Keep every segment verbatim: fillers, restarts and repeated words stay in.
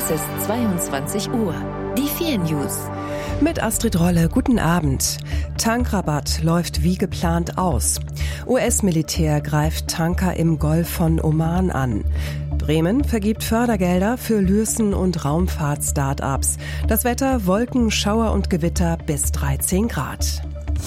Es ist zweiundzwanzig Uhr. Die vier News. Mit Astrid Rolle, guten Abend. Tankrabatt läuft wie geplant aus. U S-Militär greift Tanker im Golf von Oman an. Bremen vergibt Fördergelder für Lürsen- und Raumfahrt-Startups. Das Wetter: Wolken, Schauer und Gewitter bis dreizehn Grad.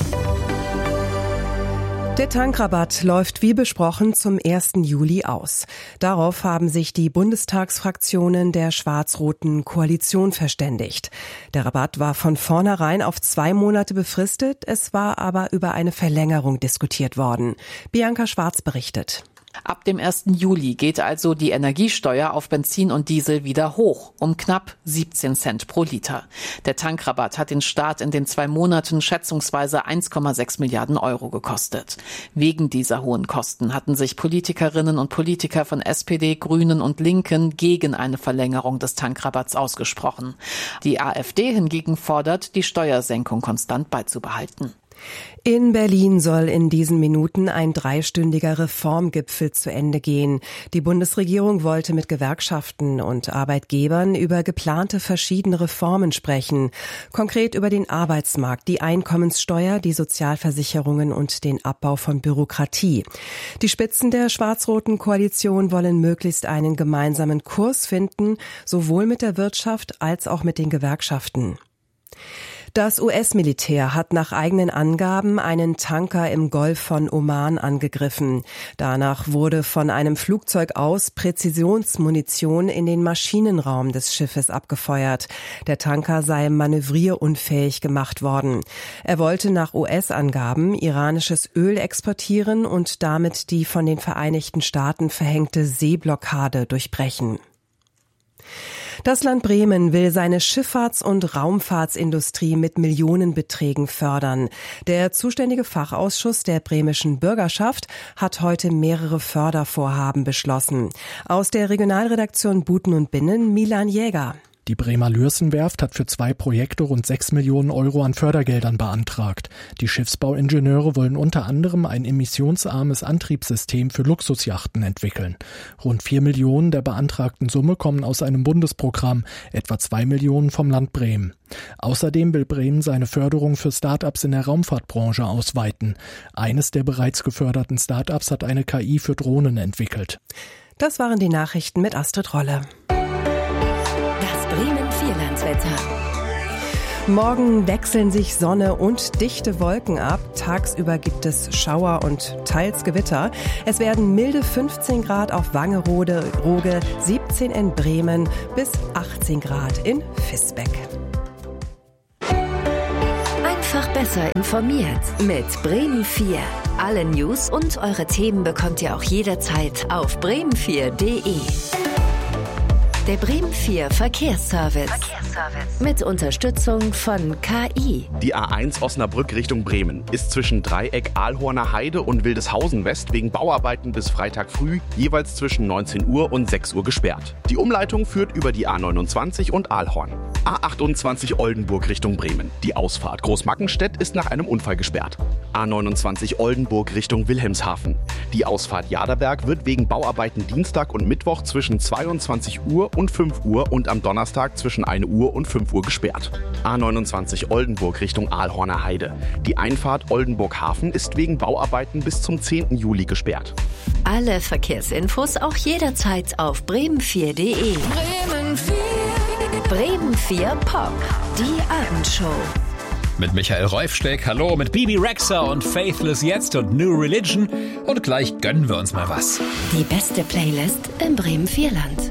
Der Tankrabatt läuft wie besprochen zum ersten Juli aus. Darauf haben sich die Bundestagsfraktionen der schwarz-roten Koalition verständigt. Der Rabatt war von vornherein auf zwei Monate befristet, es war aber über eine Verlängerung diskutiert worden. Bianca Schwarz berichtet. Ab dem ersten Juli geht also die Energiesteuer auf Benzin und Diesel wieder hoch, um knapp siebzehn Cent pro Liter. Der Tankrabatt hat den Staat in den zwei Monaten schätzungsweise eins Komma sechs Milliarden Euro gekostet. Wegen dieser hohen Kosten hatten sich Politikerinnen und Politiker von S P D, Grünen und Linken gegen eine Verlängerung des Tankrabatts ausgesprochen. Die AfD hingegen fordert, die Steuersenkung konstant beizubehalten. In Berlin soll in diesen Minuten ein dreistündiger Reformgipfel zu Ende gehen. Die Bundesregierung wollte mit Gewerkschaften und Arbeitgebern über geplante verschiedene Reformen sprechen. Konkret über den Arbeitsmarkt, die Einkommenssteuer, die Sozialversicherungen und den Abbau von Bürokratie. Die Spitzen der schwarz-roten Koalition wollen möglichst einen gemeinsamen Kurs finden, sowohl mit der Wirtschaft als auch mit den Gewerkschaften. Das U S-Militär hat nach eigenen Angaben einen Tanker im Golf von Oman angegriffen. Danach wurde von einem Flugzeug aus Präzisionsmunition in den Maschinenraum des Schiffes abgefeuert. Der Tanker sei manövrierunfähig gemacht worden. Er wollte nach U S-Angaben iranisches Öl exportieren und damit die von den Vereinigten Staaten verhängte Seeblockade durchbrechen. Das Land Bremen will seine Schifffahrts- und Raumfahrtsindustrie mit Millionenbeträgen fördern. Der zuständige Fachausschuss der bremischen Bürgerschaft hat heute mehrere Fördervorhaben beschlossen. Aus der Regionalredaktion Buten und Binnen Milan Jäger. Die Bremer Lürsenwerft hat für zwei Projekte rund sechs Millionen Euro an Fördergeldern beantragt. Die Schiffsbauingenieure wollen unter anderem ein emissionsarmes Antriebssystem für Luxusjachten entwickeln. Rund vier Millionen der beantragten Summe kommen aus einem Bundesprogramm, etwa zwei Millionen vom Land Bremen. Außerdem will Bremen seine Förderung für Start-ups in der Raumfahrtbranche ausweiten. Eines der bereits geförderten Start-ups hat eine K I für Drohnen entwickelt. Das waren die Nachrichten mit Astrid Rolle. Bremen-Vierlandswetter. Morgen wechseln sich Sonne und dichte Wolken ab. Tagsüber gibt es Schauer und teils Gewitter. Es werden milde fünfzehn Grad auf Wangerode, Roge, siebzehn in Bremen bis achtzehn Grad in Visbeck. Einfach besser informiert mit Bremen vier. Alle News und eure Themen bekommt ihr auch jederzeit auf bremen vier punkt de. Der Bremen vier Verkehrsservice. Verkehrsservice. Mit Unterstützung von K I. Die A eins Osnabrück Richtung Bremen ist zwischen Dreieck Ahlhorner Heide und Wildeshausen West wegen Bauarbeiten bis Freitag früh jeweils zwischen neunzehn Uhr und sechs Uhr gesperrt. Die Umleitung führt über die A neunundzwanzig und Ahlhorn. A achtundzwanzig Oldenburg Richtung Bremen. Die Ausfahrt Großmackenstedt ist nach einem Unfall gesperrt. A neunundzwanzig Oldenburg Richtung Wilhelmshaven. Die Ausfahrt Jaderberg wird wegen Bauarbeiten Dienstag und Mittwoch zwischen zweiundzwanzig Uhr und fünf Uhr und am Donnerstag zwischen eine Uhr und fünf Uhr gesperrt. A neunundzwanzig Oldenburg Richtung Ahlhorner Heide. Die Einfahrt Oldenburg-Hafen ist wegen Bauarbeiten bis zum zehnten Juli gesperrt. Alle Verkehrsinfos auch jederzeit auf bremen vier punkt de. Bremen vier. Bremen vier Pop. Die Abendshow. Mit Michael Reufsteck, hallo, mit Bibi Rexha und Faithless jetzt und New Religion. Und gleich gönnen wir uns mal was. Die beste Playlist im Bremen-Vierland.